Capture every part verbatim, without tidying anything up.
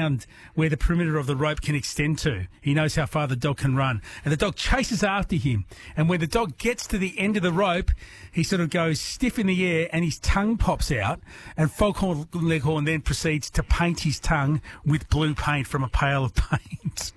found where the perimeter of the rope can extend to. He knows how far the dog can run. And the dog chases after him. And when the dog gets to the end of the rope, he sort of goes stiff in the air and his tongue pops out. And Foghorn Leghorn then proceeds to paint his tongue with blue paint from a pail of paint.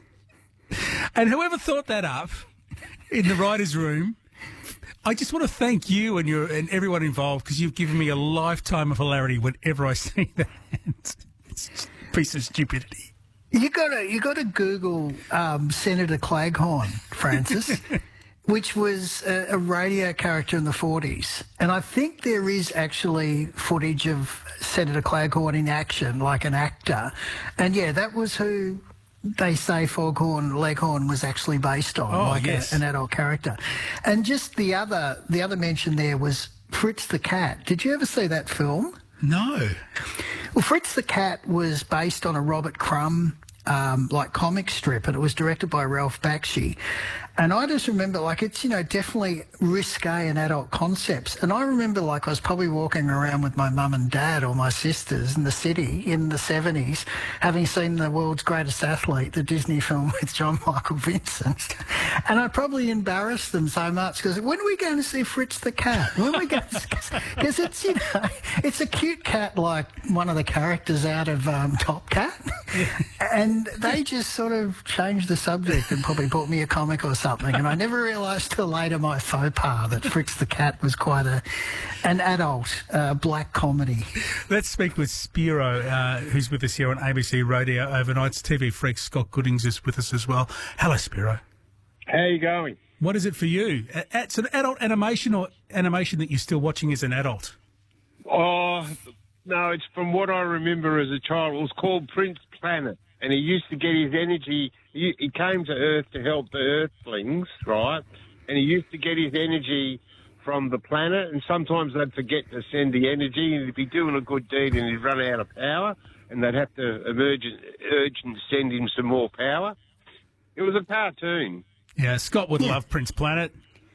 And whoever thought that up in the writer's room, I just want to thank you and your and everyone involved, because you've given me a lifetime of hilarity whenever I see that. It's just a piece of stupidity. You got to you got to Google um, Senator Claghorn, Francis, which was a, a radio character in the forties, and I think there is actually footage of Senator Claghorn in action, like an actor, and yeah, that was who they say Foghorn Leghorn was actually based on, oh, like yes. a, an adult character. And just the other the other mention there was Fritz the Cat. Did you ever see that film? No. Well, Fritz the Cat was based on a Robert Crumb um, like comic strip, and it was directed by Ralph Bakshi. And I just remember, like, it's, you know, definitely risque and adult concepts. And I remember, like, I was probably walking around with my mum and dad or my sisters in the city in the seventies, having seen the world's greatest athlete, the Disney film with John Michael Vincent. And I probably embarrassed them so much because when are we going to see Fritz the Cat? When are we going to see, because it's, you know, it's a cute cat like one of the characters out of um, Top Cat. And they just sort of changed the subject and probably bought me a comic or something. And I never realised till later my faux pas that Fritz the Cat was quite a an adult uh, black comedy. Let's speak with Spiro, uh, who's with us here on A B C Radio Overnights. T V freak Scott Goodings is with us as well. Hello, Spiro. How are you going? What is it for you? It's an adult animation or animation that you're still watching as an adult? Oh, no, it's from what I remember as a child. It was called Prince Planet, and he used to get his energy. He, he came to Earth to help the Earthlings, right? And he used to get his energy from the planet, and sometimes they'd forget to send the energy, and he'd be doing a good deed and he'd run out of power, and they'd have to emerge, urge and send him some more power. It was a cartoon. Yeah, Scott would yeah. love Prince Planet.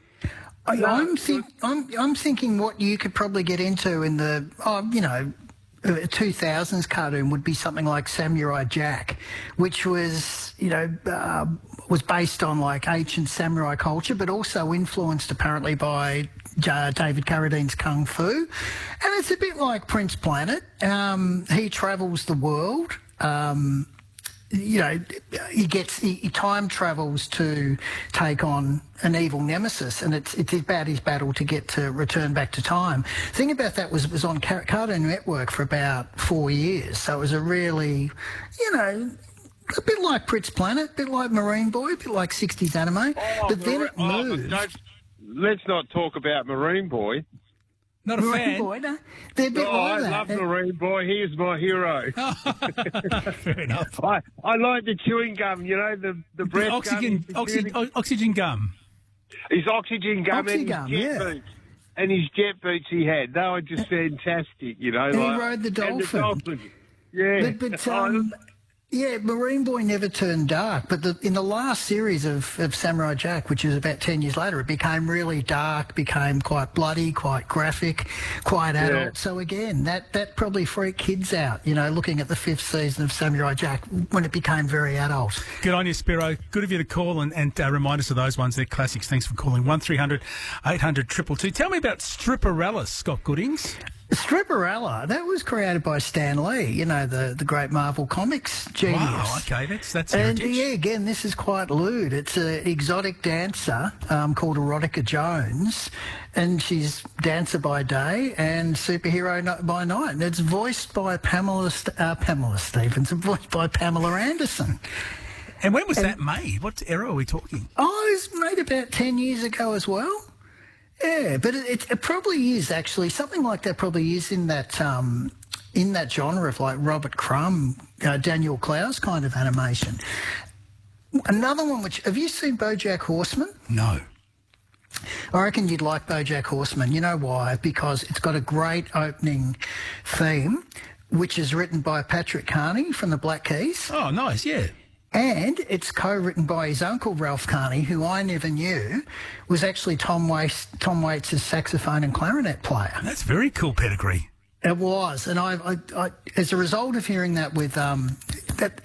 I, I'm, think, I'm, I'm thinking what you could probably get into in the, oh, you know, a two thousands cartoon would be something like Samurai Jack, which was, you know, uh, was based on like ancient samurai culture, but also influenced apparently by uh, David Carradine's Kung Fu. And it's a bit like Prince Planet. Um, he travels the world. Um, you know, he gets he, he time travels to take on an evil nemesis, and it's it's about his battle to get to return back to time. The thing about that was it was on Car- Cartoon Network for about four years, so it was a really, you know, a bit like Prince Planet, a bit like Marine Boy, a bit like sixties anime. Oh, but then it oh, moved. But let's not talk about Marine Boy. Not a Marine fan. Boy, no, they're a bit Oh, like I that. love Marine Boy. He is my hero. Fair enough. I, I like the chewing gum, you know, the, the breath The oxygen, gum. oxy, o- oxygen gum. His oxygen gum and his Oxygum, jet yeah. boots. And his jet boots he had. They were just fantastic, you know. And he like, rode the and dolphin. dolphin. Yeah. But, but um, yeah, Marine Boy never turned dark. But the, in the last series of, of Samurai Jack, which was about ten years later, it became really dark, became quite bloody, quite graphic, quite adult. Yeah. So again, that, that probably freaked kids out, you know, looking at the fifth season of Samurai Jack when it became very adult. Good on you, Spiro. Good of you to call and, and uh, remind us of those ones. They're classics. Thanks for calling. one three hundred eight hundred two two two. Tell me about Stripperella, Scott Goodings. Stripperella, that was created by Stan Lee, you know, the, the great Marvel Comics genius. Wow, okay, that's that's And heritage. yeah, again, this is quite lewd. It's an exotic dancer um, called Erotica Jones, and she's dancer by day and superhero no- by night. And it's voiced by Pamela St- uh, Pamela Stevens, and voiced by Pamela Anderson. And when was and, that made? What era are we talking? Oh, it was made about ten years ago as well. Yeah, but it, it, it probably is actually something like that. Probably is in that um, in that genre of like Robert Crumb, uh, Daniel Clowes kind of animation. Another one, which have you seen BoJack Horseman? No. I reckon you'd like BoJack Horseman. You know why? Because it's got a great opening theme, which is written by Patrick Carney from the Black Keys. Oh, nice, yeah. And it's co-written by his uncle, Ralph Carney, who I never knew was actually Tom Waits, Tom Waits' saxophone and clarinet player. That's very cool pedigree. It was. And I, I, I as a result of hearing that with um, that